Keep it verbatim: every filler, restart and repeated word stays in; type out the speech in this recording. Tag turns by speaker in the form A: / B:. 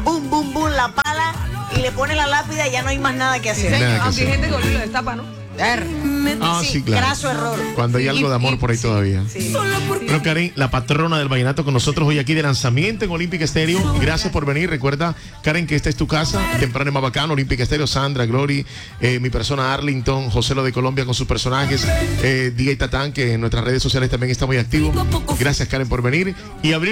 A: bum, bum, bum, la pala y le pone la lápida y ya no hay más nada que hacer.
B: Sí,
C: Nada que
B: aunque hay
C: hacer.
B: gente que lo destapa, ¿no?
C: Ah, sí, claro.
A: Graso error.
C: Cuando hay algo de amor por ahí todavía.
A: Sí.
C: Bueno, Karen, la patrona del vallenato con nosotros hoy aquí de lanzamiento en Olímpica Estéreo. Gracias por venir. Recuerda, Karen, que esta es tu casa. Temprano y más bacano, Olímpica Estéreo, Sandra, Glory, eh, mi persona Arlington, José Lo de Colombia con sus personajes, eh, D J Tatán, que en nuestras redes sociales también está muy activo. Gracias, Karen, por venir. Y abrir